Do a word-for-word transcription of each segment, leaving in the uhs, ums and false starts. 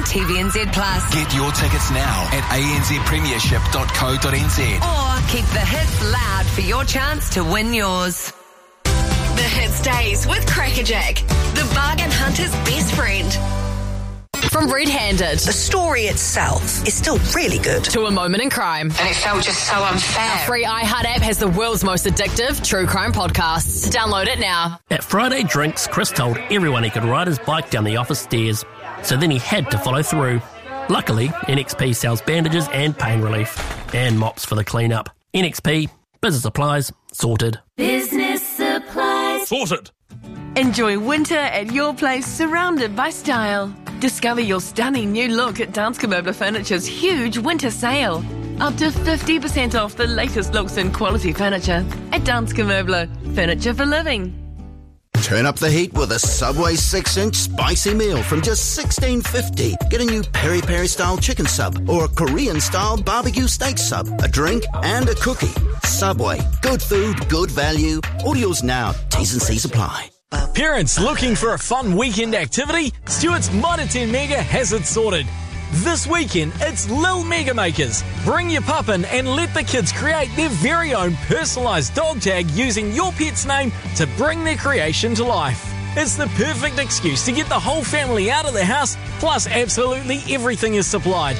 T V N Z Plus. Get your tickets now at a n z premiership dot co dot n z. Or keep the hits loud for your chance to win yours. The Hits Days with Crackerjack, the bargain hunter's best friend. From Red Handed. The story itself is still really good. To A Moment in Crime. And it felt just so unfair. Our free iHeart app has the world's most addictive true crime podcasts. Download it now. At Friday Drinks, Chris told everyone he could ride his bike down the office stairs, so then he had to follow through. Luckily, N X P sells bandages and pain relief, and mops for the clean-up. N X P, business supplies, sorted. Business supplies. Sorted. Enjoy winter at your place, surrounded by style. Discover your stunning new look at Danske Møbler Furniture's huge winter sale. Up to fifty percent off the latest looks and quality furniture at Danske Møbler, furniture for living. Turn up the heat with a Subway six inch spicy meal from just sixteen fifty. Get a new peri peri style chicken sub or a Korean style barbecue steak sub, a drink and a cookie. Subway, good food, good value. Orders now. T's and C's apply. Parents looking for a fun weekend activity? Stewart's Mitre ten Mega has it sorted. This weekend, it's Lil Mega Makers. Bring your pup in and let the kids create their very own personalised dog tag using your pet's name to bring their creation to life. It's the perfect excuse to get the whole family out of the house, plus absolutely everything is supplied.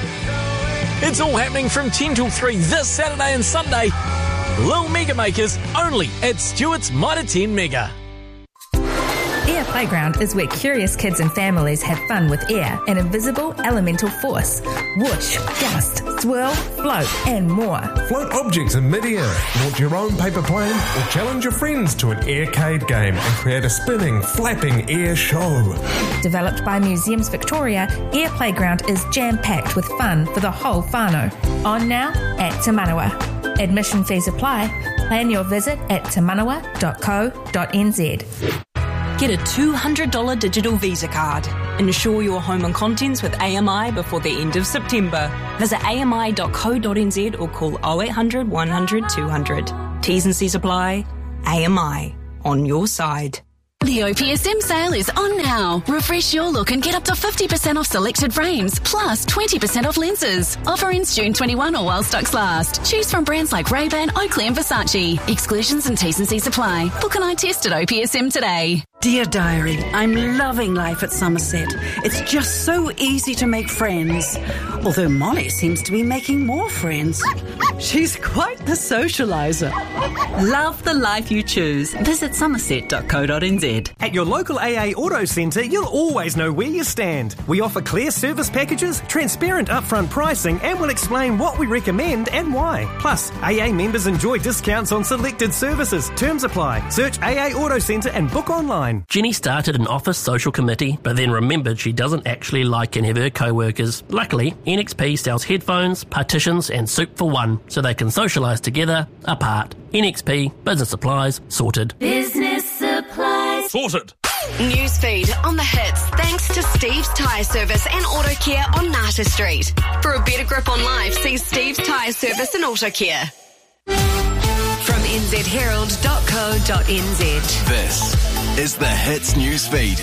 It's all happening from ten till three this Saturday and Sunday. Lil Mega Makers, only at Stewart's Mitre ten Mega. Air Playground is where curious kids and families have fun with air, an invisible elemental force. Whoosh, gust, swirl, float, and more. Float objects in mid-air, launch your own paper plane, or challenge your friends to an aircade game and create a spinning, flapping air show. Developed by Museums Victoria, Air Playground is jam-packed with fun for the whole whānau. On now at Te Manawa. Admission fees apply. Plan your visit at te manawa dot co dot n z. Get a two hundred dollars digital Visa card. Insure your home and contents with A M I before the end of September. Visit a m i dot co dot n z or call oh eight hundred, one hundred, two hundred. T's and C's apply. A M I, on your side. The O P S M sale is on now. Refresh your look and get up to fifty percent off selected frames, plus twenty percent off lenses. Offer ends June twenty-first or while stocks last. Choose from brands like Ray-Ban, Oakley and Versace. Exclusions and T's and C's apply. Book an eye test at O P S M today. Dear Diary, I'm loving life at Somerset. It's just so easy to make friends. Although Molly seems to be making more friends. She's quite the socialiser. Love the life you choose. Visit somerset dot co dot n z. At your local A A Auto Centre, you'll always know where you stand. We offer clear service packages, transparent upfront pricing, and we'll explain what we recommend and why. Plus, A A members enjoy discounts on selected services. Terms apply. Search A A Auto Centre and book online. Jenny started an office social committee, but then remembered she doesn't actually like any of her co-workers. Luckily, N X P sells headphones, partitions and soup for one, so they can socialise together, apart. N X P, business supplies, sorted. Business supplies. Sorted. Newsfeed on the hits thanks to Steve's Tyre Service and Auto Care on Nata Street. For a better grip on life, see Steve's Tyre Service and Auto Care. From n z herald dot co dot n z. This is the Hits Newsfeed.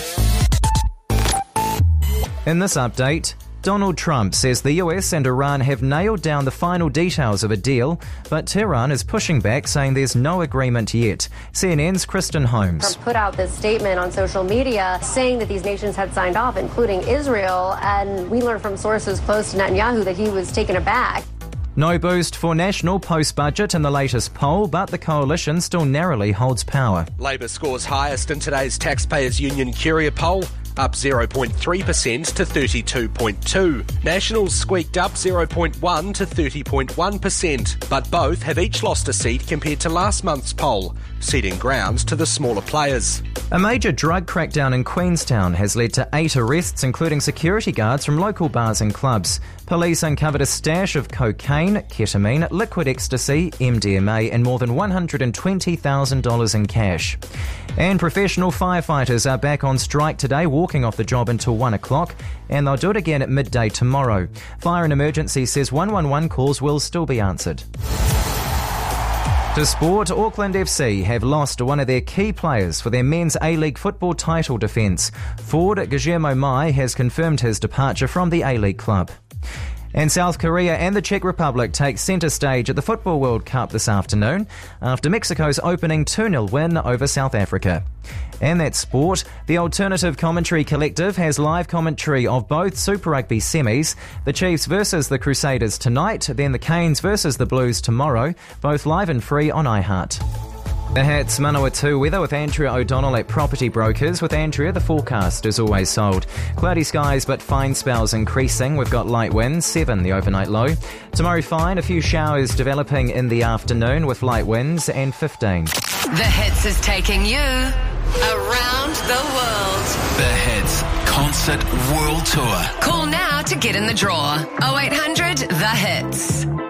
In this update, Donald Trump says the U S and Iran have nailed down the final details of a deal, but Tehran is pushing back, saying there's no agreement yet. C N N's Kristen Holmes. Trump put out this statement on social media saying that these nations had signed off, including Israel, and we learned from sources close to Netanyahu that he was taken aback. No boost for National post-budget in the latest poll, but the coalition still narrowly holds power. Labor scores highest in today's Taxpayers Union Curia poll, up zero point three percent to thirty-two point two. Nationals squeaked up zero point one to thirty point one percent, but both have each lost a seat compared to last month's poll, ceding grounds to the smaller players. A major drug crackdown in Queenstown has led to eight arrests, including security guards from local bars and clubs. Police uncovered a stash of cocaine, ketamine, liquid ecstasy, M D M A and more than one hundred twenty thousand dollars in cash. And professional firefighters are back on strike today, walking off the job until one o'clock, and they'll do it again at midday tomorrow. Fire and Emergency says one one one calls will still be answered. To sport, Auckland F C have lost one of their key players for their men's A-League football title defence. Forward Guillermo Mai has confirmed his departure from the A-League club. And South Korea and the Czech Republic take centre stage at the Football World Cup this afternoon after Mexico's opening two nil win over South Africa. And that's sport. The Alternative Commentary Collective has live commentary of both Super Rugby semis. The Chiefs versus the Crusaders tonight, then the Canes versus the Blues tomorrow, both live and free on iHeart. The Hats Manawa two weather with Andrea O'Donnell at Property Brokers. With Andrea, the forecast is always sold. Cloudy skies but fine spells increasing. We've got light winds, seven the overnight low. Tomorrow fine, a few showers developing in the afternoon with light winds and fifteen. The Hits is taking you around the world. The Hits Concert World Tour. Call now to get in the draw. oh eight hundred The Hits.